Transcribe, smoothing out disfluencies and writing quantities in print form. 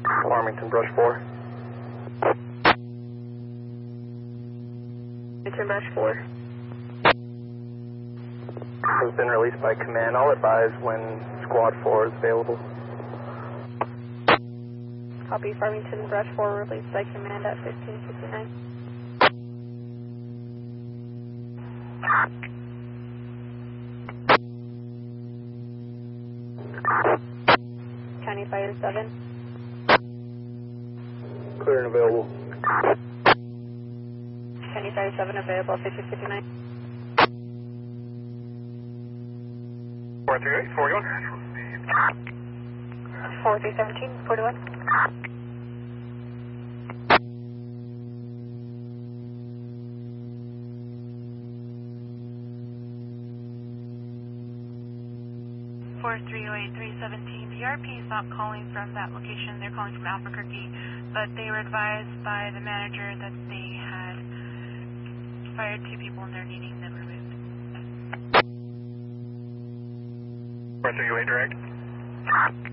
Farmington, brush 4. Farmington, brush 4. Has been released by command. I'll advise when squad 4 is available. Copy, Farmington, brush 4, released by command at 1559. County Fire 7. Clear and available. County Fire 7 available, 1559. 438, 41. 4317, 41. The RP is not calling from that location. They're calling from Albuquerque, but they were advised by the manager that they had fired 2 people and they're needing them removed. 438 direct.